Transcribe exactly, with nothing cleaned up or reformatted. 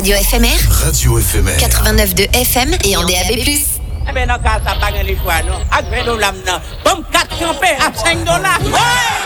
radio éphémère. Radio éphémère. quatre-vingt-neuf virgule deux F M et en D A B plus. Eh bien, dans le cas, ça n'a pas gagné les choix, non? Avec vingt dollars, non. Pomme quatre campés à cinq dollars. Ouais!